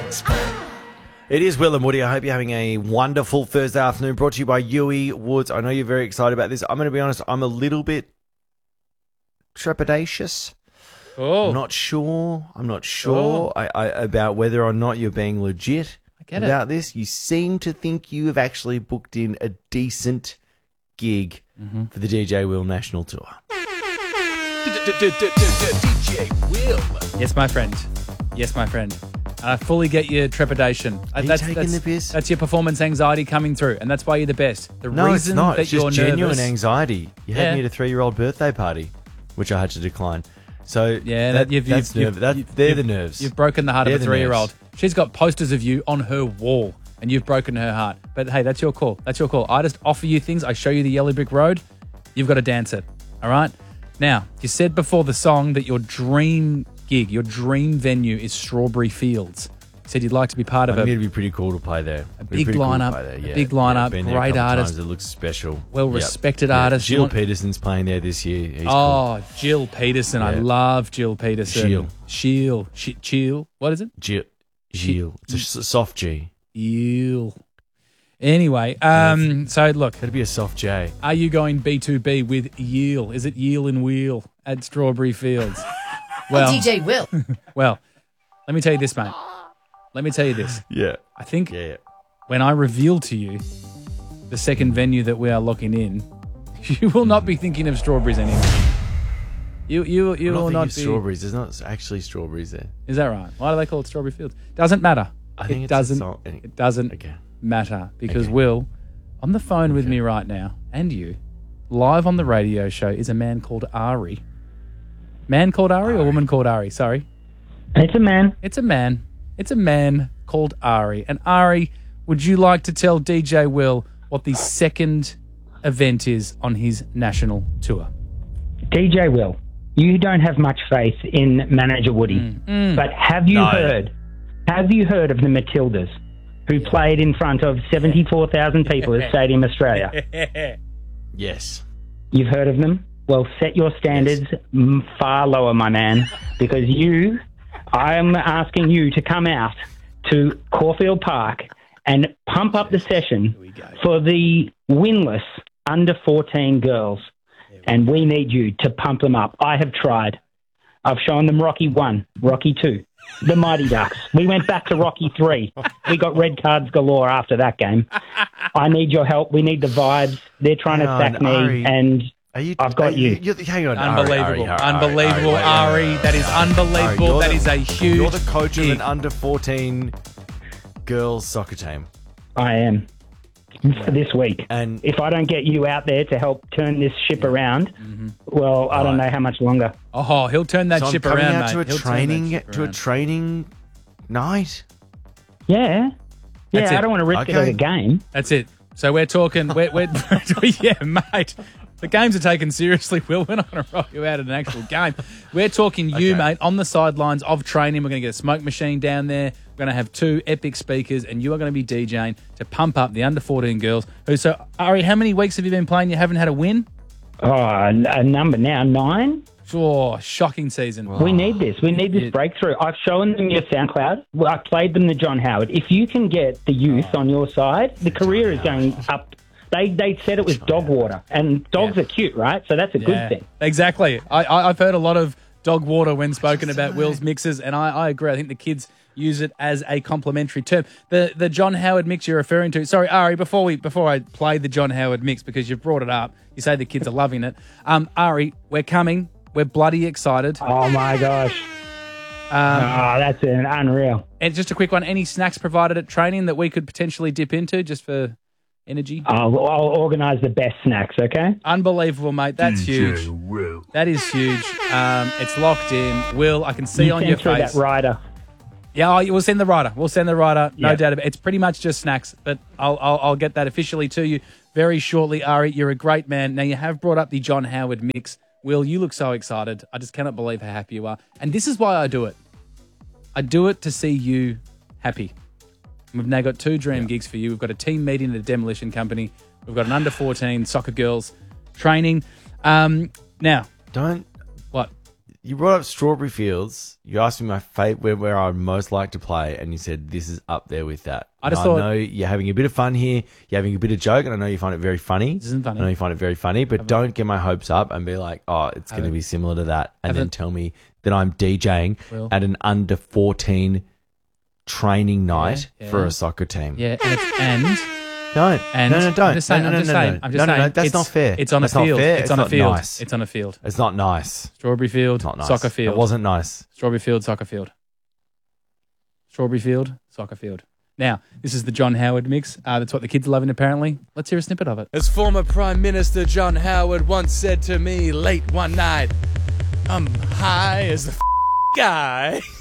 It is Will and Woody. I hope you're having a wonderful Thursday afternoon. Brought to you by Yui Woods. I know you're very excited about this. I'm going to be honest, I'm a little bit trepidatious. Oh. I'm not sure about whether or not you're being legit about this. You seem to think you have actually booked in a decent gig for the DJ Will National Tour. DJ Will. Yes, my friend. I fully get your trepidation. Are you taking the piss? That's your performance anxiety coming through, and that's why you're the best. No, it's not. It's just genuine nervous, anxiety. You had me at a 3-year-old birthday party, which I had to decline. So yeah, they're the nerves. You've broken the heart of a 3-year-old. nerves. She's got posters of you on her wall, and you've broken her heart. But hey, that's your call. I just offer you things. I show you the yellow brick road. You've got to dance it. All right? Now, you said before the song that your dream gig, your dream venue is Strawberry Fields. You said you'd like to be part of It'd be pretty cool to play there. A big lineup, great artist. It looks special. Well-respected artist. Jill Peterson's playing there this year. He's cool. Jill Peterson. I love Jill Peterson. Chill. What is it? Jill. It's a soft G. Jill. Anyway, so look. That'd be a soft J. Are you going B2B with Yeel? Is it Yeel and Wheel at Strawberry Fields? Well, DJ Will. Well, let me tell you this, mate. Let me tell you this. Yeah. I think when I reveal to you the second venue that we are locking in, you will not be thinking of strawberries anymore. You will not be strawberries. There's not actually strawberries there. Is that right? Why do they call it Strawberry Fields? Doesn't matter. It doesn't matter because Will, on the phone with me right now, and you, live on the radio show, is a man called Ari. Man called Ari or woman called Ari? Sorry. It's a man. It's a man. It's a man called Ari. And Ari, would you like to tell DJ Will what the second event is on his national tour? DJ Will, you don't have much faith in manager Woody, but have you heard of the Matildas, who played in front of 74,000 people at Stadium Australia? Yes. You've heard of them? Well, set your standards far lower, my man, because I'm asking you to come out to Caulfield Park and pump up the session for the winless under-14 girls. And we need you to pump them up. I have tried. I've shown them Rocky 1, Rocky 2, the Mighty Ducks. We went back to Rocky 3. We got red cards galore after that game. I need your help. We need the vibes. They're trying to sack me, and I've got you. Hang on. Unbelievable. Ari. Ari. That is unbelievable. That is a huge... You're the coach of an under-14 girls soccer team. I am. For this week. And if I don't get you out there to help turn this ship around, well, I don't know how much longer. Oh, he'll turn that ship around, mate. To a training night? Yeah. I don't want to risk it at a game. That's it. So we're talking... yeah, mate. The games are taken seriously, Will. We're not going to roll you out at an actual game. We're talking you, mate, on the sidelines of training. We're going to get a smoke machine down there. We're going to have 2 epic speakers, and you are going to be DJing to pump up the under-14 girls. So, Ari, how many weeks have you been playing? You haven't had a win? Oh, a number now, 9. Oh, shocking season. We need this. We need this breakthrough. I've shown them your SoundCloud. I played them the John Howard. If you can get the youth on your side, the career is going up. They said it was dog water, and dogs are cute, right? So that's a good thing. Exactly. I've heard a lot of dog water when spoken about Will's mixes, and I agree. I think the kids use it as a complimentary term. The John Howard mix you're referring to. Sorry, Ari, before I play the John Howard mix, because you've brought it up, you say the kids are loving it. Ari, we're coming. We're bloody excited. Oh, my gosh. That's unreal. And just a quick one, any snacks provided at training that we could potentially dip into just for energy? I'll organise the best snacks, okay? Unbelievable, mate. That's huge. Will. That is huge. It's locked in. Will, I can see on your face. That rider. Yeah, we'll send the rider. No doubt about it. It's pretty much just snacks, but I'll get that officially to you very shortly, Ari. You're a great man. Now, you have brought up the John Howard mix. Will, you look so excited. I just cannot believe how happy you are. And this is why I do it. I do it to see you happy. We've now got 2 dream gigs for you. We've got a team meeting at a demolition company. We've got an under-14 soccer girls training. Now. Don't... What? You brought up Strawberry Fields. You asked me my favourite, where I'd most like to play, and you said this is up there with that. I know you're having a bit of fun here. You're having a bit of joke, and I know you find it very funny. This isn't funny. I know you find it very funny, but don't get my hopes up and be like, oh, it's going to be similar to that, and then tell me that I'm DJing at an under 14 training night for a soccer team. Yeah, and don't. And no, don't. I'm just saying. That's not fair. It's on a field. It's on a field. Nice. It's on a field. It's not nice. Strawberry field. It's not nice. Soccer field. It wasn't nice. Strawberry field. Soccer field. Strawberry field. Soccer field. Now, this is the John Howard mix. That's what the kids are loving, apparently. Let's hear a snippet of it. As former Prime Minister John Howard once said to me late one night, I'm high as the guy.